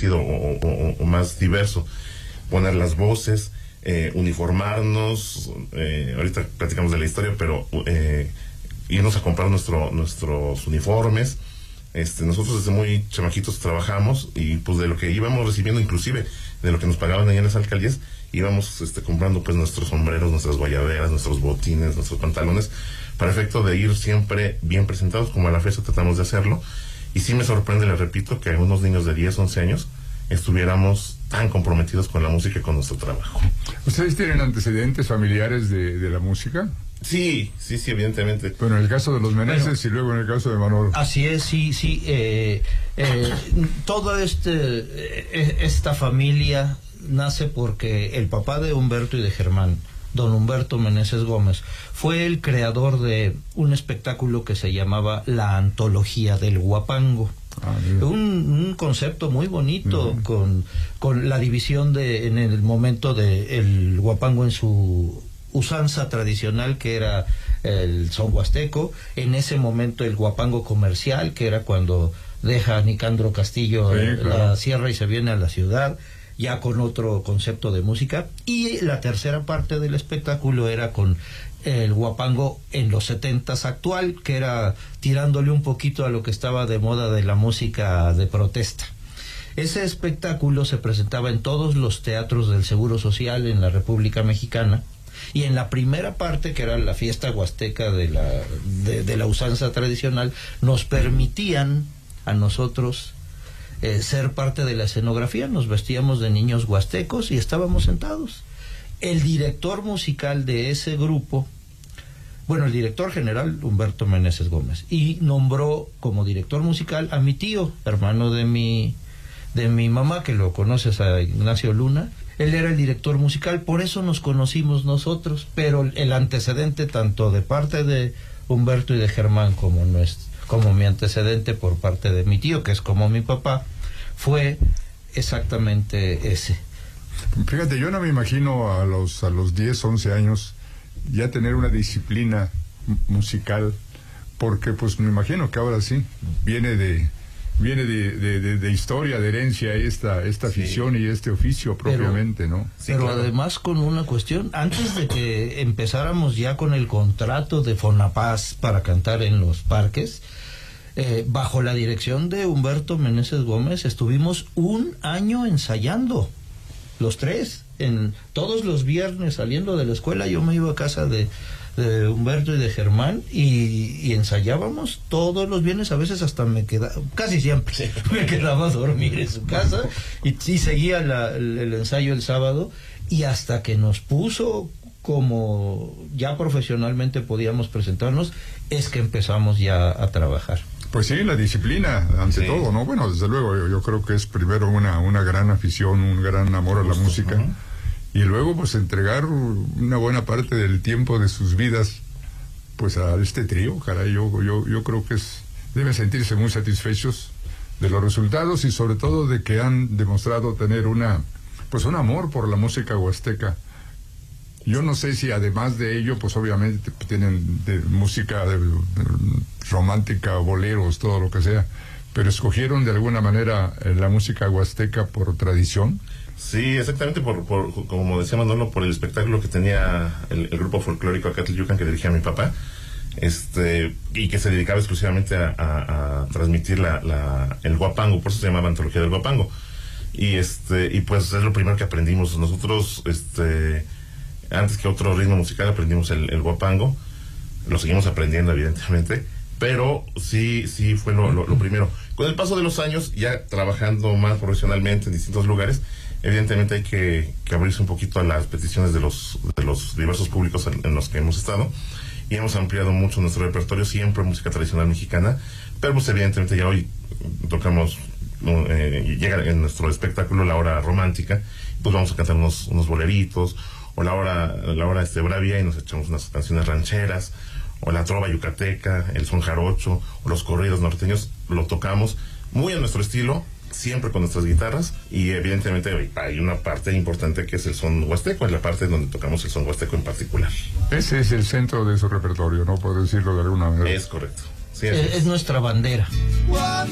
parecido o más diverso. Poner las voces, uniformarnos, ahorita platicamos de la historia, pero irnos a comprar nuestros uniformes. Nosotros desde muy chamaquitos trabajamos y pues de lo que íbamos recibiendo, inclusive de lo que nos pagaban allá en las alcaldías, íbamos comprando pues nuestros sombreros, nuestras guayaberas, nuestros botines, nuestros pantalones, para efecto de ir siempre bien presentados, como a la fecha tratamos de hacerlo. Y sí me sorprende, les repito, que algunos niños de 10, 11 años estuviéramos tan comprometidos con la música y con nuestro trabajo. ¿Ustedes tienen antecedentes familiares de la música? Sí, evidentemente. Bueno, en el caso de los Meneses y luego en el caso de Manolo. Así es, sí. Toda esta familia nace porque el papá de Humberto y de Germán, don Humberto Meneses Gómez, fue el creador de un espectáculo que se llamaba La Antología del Huapango. Un concepto muy bonito, con la división en el momento de el huapango en su usanza tradicional, que era el son huasteco, en ese momento el huapango comercial, que era cuando deja a Nicandro Castillo la sierra y se viene a la ciudad, ya con otro concepto de música, y la tercera parte del espectáculo era con el huapango en los 70s actual, que era tirándole un poquito a lo que estaba de moda de la música de protesta. Ese espectáculo se presentaba en todos los teatros del Seguro Social en la República Mexicana, y en la primera parte, que era la fiesta huasteca de la usanza tradicional, nos permitían a nosotros ser parte de la escenografía. Nos vestíamos de niños huastecos y estábamos sentados. El director musical de ese grupo, el director general, Humberto Meneses Gómez, y nombró como director musical a mi tío, hermano de mi mamá, que lo conoces, a Ignacio Luna. Él era el director musical, por eso nos conocimos nosotros, pero el antecedente tanto de parte de Humberto y de Germán como mi antecedente por parte de mi tío, que es como mi papá, fue exactamente ese. Fíjate, yo no me imagino a los 10, 11 años ya tener una disciplina musical, porque pues me imagino que ahora sí viene de historia, de herencia esta afición y este oficio propiamente, ¿no? Sí, pero claro. Además con una cuestión, antes de que empezáramos ya con el contrato de Fonapaz para cantar en los parques, bajo la dirección de Humberto Meneses Gómez, estuvimos un año ensayando, los tres, todos los viernes saliendo de la escuela. Yo me iba a casa de Humberto y de Germán y ensayábamos todos los viernes. A veces hasta casi siempre me quedaba a dormir en su casa y seguía el ensayo el sábado, y hasta que nos puso como ya profesionalmente podíamos presentarnos, es que empezamos ya a trabajar. Pues sí, la disciplina, ante todo, ¿no? Bueno, desde luego, yo creo que es primero una gran afición, un gran amor a la música, y luego pues entregar una buena parte del tiempo de sus vidas pues a este trío. Caray, yo creo que deben sentirse muy satisfechos de los resultados y sobre todo de que han demostrado tener un amor por la música huasteca. Yo no sé si además de ello, pues obviamente tienen música romántica, boleros, todo lo que sea, pero escogieron de alguna manera la música huasteca por tradición. Sí, exactamente, por como decía Manolo, por el espectáculo que tenía el grupo folclórico Acatl-Yucan, que dirigía mi papá, y que se dedicaba exclusivamente a transmitir el huapango, por eso se llamaba Antología del Huapango. Y pues es lo primero que aprendimos nosotros. Antes que otro ritmo musical aprendimos el huapango, lo seguimos aprendiendo evidentemente, pero sí fue lo primero. Con el paso de los años, ya trabajando más profesionalmente en distintos lugares, evidentemente hay que abrirse un poquito a las peticiones de los diversos públicos en los que hemos estado, y hemos ampliado mucho nuestro repertorio, siempre música tradicional mexicana, pero pues evidentemente ya hoy tocamos, llega en nuestro espectáculo la hora romántica, pues vamos a cantar unos boleritos, o la hora bravia, y nos echamos unas canciones rancheras, o la trova yucateca, el son jarocho, o los corridos norteños. Lo tocamos muy a nuestro estilo, siempre con nuestras guitarras, y evidentemente hay una parte importante que es el son huasteco, es la parte donde tocamos el son huasteco en particular. Ese es el centro de su repertorio, ¿no? Puedo decirlo de alguna manera. Es correcto. Sí, es nuestra bandera.